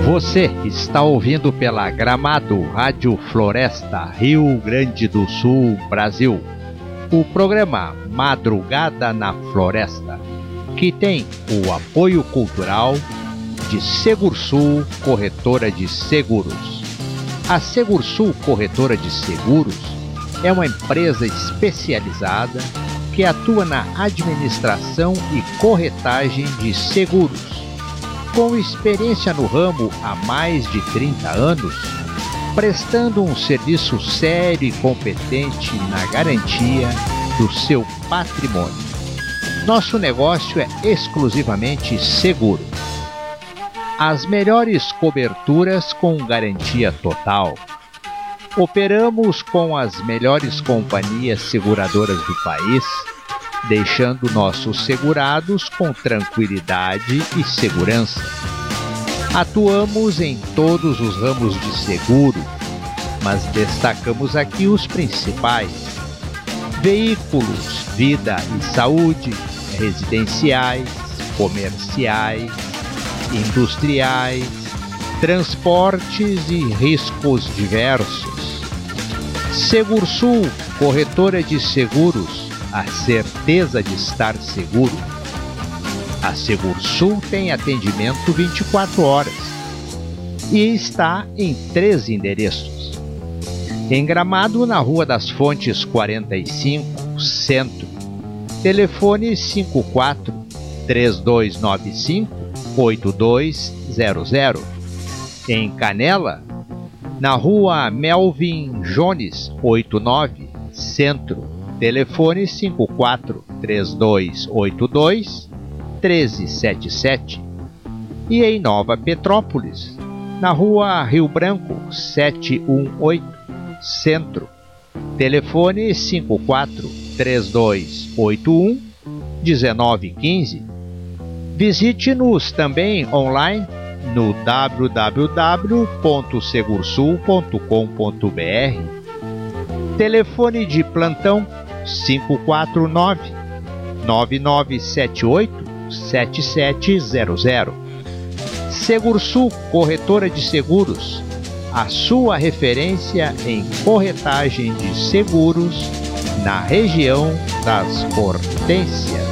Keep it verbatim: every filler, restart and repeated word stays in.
Você está ouvindo pela Gramado Rádio Floresta, Rio Grande do Sul, Brasil, o programa Madrugada na Floresta, que tem o apoio cultural de Segursul Corretora de Seguros. A Segursul Corretora de Seguros é uma empresa especializada que atua na administração e corretagem de seguros. Com experiência no ramo há mais de trinta anos, prestando um serviço sério e competente na garantia do seu patrimônio. Nosso negócio é exclusivamente seguro. As melhores coberturas com garantia total. Operamos com as melhores companhias seguradoras do país, deixando nossos segurados com tranquilidade e segurança. Atuamos em todos os ramos de seguro, mas destacamos aqui os principais: veículos, vida e saúde, residenciais, comerciais, industriais, transportes e riscos diversos. Segursul, corretora de seguros, a certeza de estar seguro. A Segursul tem atendimento vinte e quatro horas e está em três endereços. Em Gramado, na Rua das Fontes quarenta e cinco, Centro. Telefone cinco quatro, três dois nove cinco, oito dois zero zero. Em Canela, na Rua Melvin Jones oitenta e nove, Centro. Telefone cinco quatro, três dois oito dois, um três sete sete. E em Nova Petrópolis, na Rua Rio Branco setecentos e dezoito, Centro. Telefone cinco quatro, três dois oito um, um nove um cinco. Visite-nos também online no w w w ponto segursul ponto com ponto b r. Telefone de plantão cinco quatro nove, nove nove sete oito, sete sete zero zero. Segursul Corretora de Seguros, a sua referência em corretagem de seguros na região das Hortênsias.